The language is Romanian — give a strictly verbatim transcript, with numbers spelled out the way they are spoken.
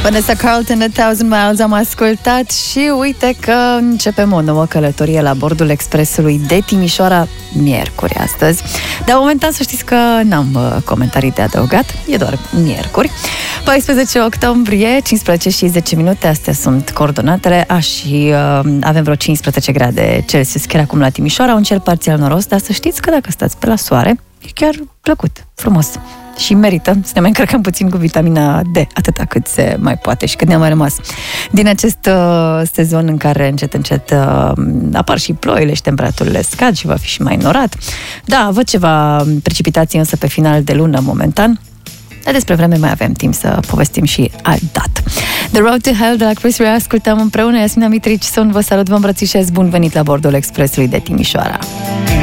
Vanessa Carlton, A Thousand Miles am ascultat și uite că începem o nouă călătorie la bordul expresului de Timișoara, miercuri astăzi. Dar momentan să știți că n-am uh, comentarii de adăugat, e doar miercuri. paisprezece octombrie, cincisprezece și zece minute, astea sunt coordonatele. A, și uh, avem vreo cincisprezece grade Celsius chiar acum la Timișoara, un cer parțial noros, dar să știți că dacă stați pe la soare, e chiar plăcut, frumos. Și merită să ne mai încărcăm puțin cu vitamina D, atâta cât se mai poate și cât ne-a mai rămas din acest uh, sezon în care încet, încet uh, apar și ploile și temperaturile scad și va fi și mai norat. Da, văd ceva precipitații însă pe final de lună momentan, dar despre vreme mai avem timp să povestim și alt dat. The Road to Hell de la Chris Rea ascultăm împreună. Iasmina Mitrici sunt, vă salut, vă îmbrățișez, bun venit la bordul expresului de Timișoara.